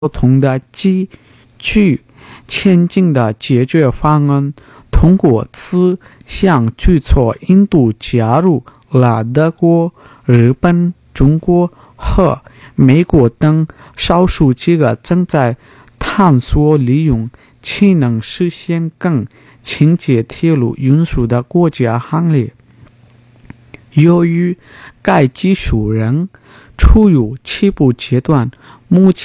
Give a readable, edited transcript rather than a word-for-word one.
不同的积聚前进的解决方案。通过此项举措，印度加入了德国、日本、中国和美国等少数几个正在探索利用氢能实现更清洁铁路运输的国家行列。由于该技术仍处于起步阶段，目前